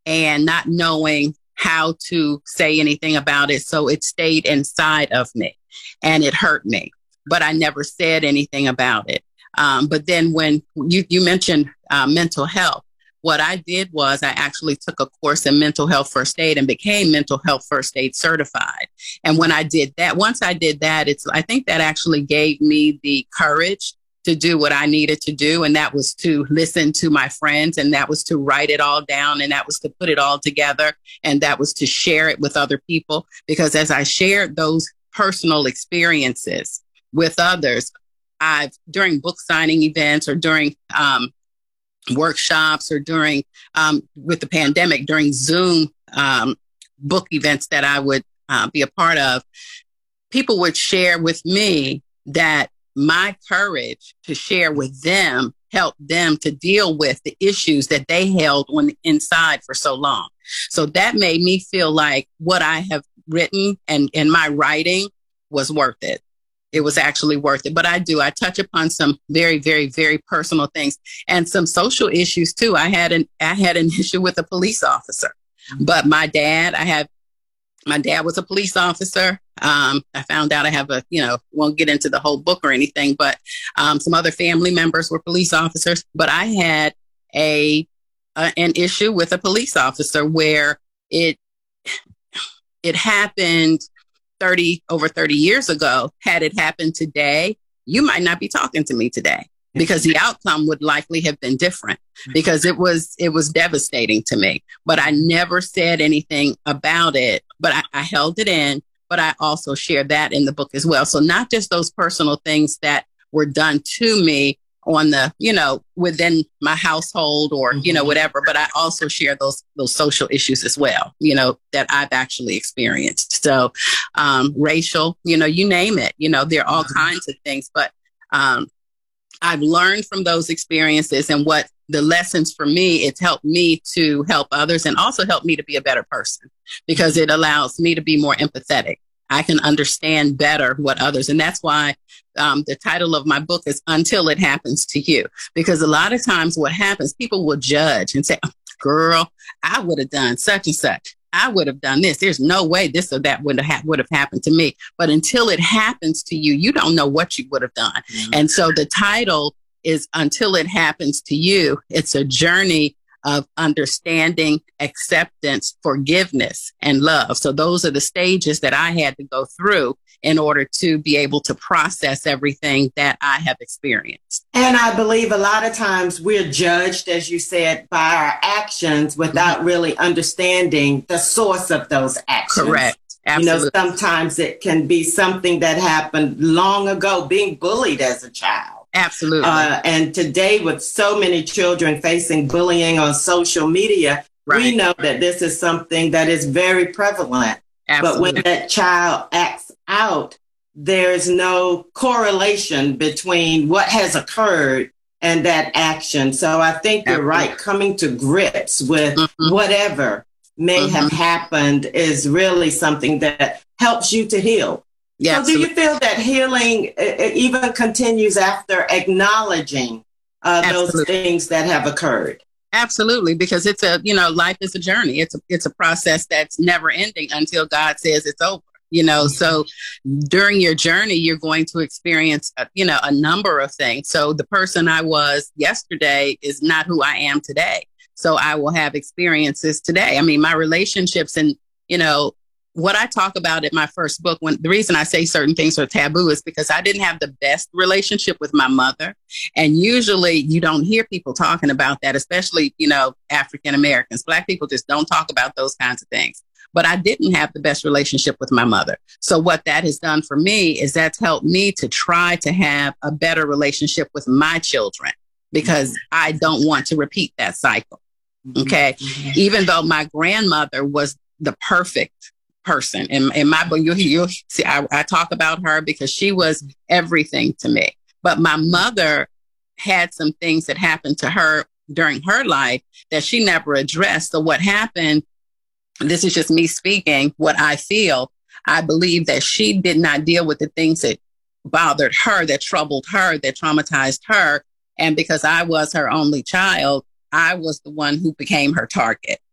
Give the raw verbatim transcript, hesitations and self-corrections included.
and not knowing how to say anything about it. So it stayed inside of me and it hurt me, but I never said anything about it. Um, but then when you, you mentioned uh, mental health, what I did was I actually took a course in mental health first aid and became mental health first aid certified. And when I did that, once I did that, it's, I think that actually gave me the courage to do what I needed to do. And that was to listen to my friends, and that was to write it all down, and that was to put it all together, and that was to share it with other people. Because as I shared those personal experiences with others, I've during book signing events or during um, workshops or during um, with the pandemic, during Zoom um, book events that I would uh, be a part of, people would share with me that my courage to share with them helped them to deal with the issues that they held on the inside for so long. So that made me feel like what I have written and, and my writing was worth it. It was actually worth it. But I do, I touch upon some very, very, very personal things and some social issues too. I had an, I had an issue with a police officer, but my dad, I have, my dad was a police officer. Um, I found out I have a, you know, won't get into the whole book or anything, but um, some other family members were police officers. But I had a, a an issue with a police officer where it it happened thirty over thirty years ago. Had it happened today, you might not be talking to me today, because the outcome would likely have been different, because it was it was devastating to me. But I never said anything about it, but I, I held it in. But I also shared that in the book as well. So not just those personal things that were done to me on the, you know, within my household or, mm-hmm. you know, whatever, but I also share those those social issues as well, you know, that I've actually experienced. So um, racial, you know, you name it, you know, there are all mm-hmm. kinds of things, but um, I've learned from those experiences, and what the lessons for me, it's helped me to help others and also helped me to be a better person, because it allows me to be more empathetic. I can understand better what others, and that's why um, the title of my book is Until It Happens to You, because a lot of times what happens, people will judge and say, oh, girl, I would have done such and such. I would have done this. There's no way this or that would have ha- would have happened to me. But until it happens to you, you don't know what you would have done. Mm-hmm. And so the title is Until It Happens to You. It's a journey of understanding, acceptance, forgiveness, and love. So those are the stages that I had to go through in order to be able to process everything that I have experienced. And I believe a lot of times we're judged, as you said, by our actions without mm-hmm. really understanding the source of those actions. Correct. Absolutely. You know, sometimes it can be something that happened long ago, being bullied as a child. Absolutely. Uh, and today, with so many children facing bullying on social media, right. we know that this is something that is very prevalent. Absolutely. But when that child acts out, there's no correlation between what has occurred and that action. So I think you're Absolutely. Right. Coming to grips with mm-hmm. whatever may mm-hmm. have happened is really something that helps you to heal. Yeah, so do you feel that healing uh, even continues after acknowledging uh, those things that have occurred? Absolutely, because it's a, you know, life is a journey. It's a, it's a process that's never ending until God says it's over, you know. Mm-hmm. So during your journey, you're going to experience, a, you know, a number of things. So the person I was yesterday is not who I am today. So I will have experiences today. I mean, my relationships and, you know, what I talk about in my first book, when the reason I say certain things are taboo is because I didn't have the best relationship with my mother. And usually you don't hear people talking about that, especially, you know, African Americans. Black people just don't talk about those kinds of things. But I didn't have the best relationship with my mother. So what that has done for me is that's helped me to try to have a better relationship with my children, because mm-hmm. I don't want to repeat that cycle. Okay. Mm-hmm. Even though my grandmother was the perfect person. In, in my book, you'll, you'll see, I, I talk about her because she was everything to me. But my mother had some things that happened to her during her life that she never addressed. So what happened, this is just me speaking, what I feel, I believe that she did not deal with the things that bothered her, that troubled her, that traumatized her. And because I was her only child, I was the one who became her target.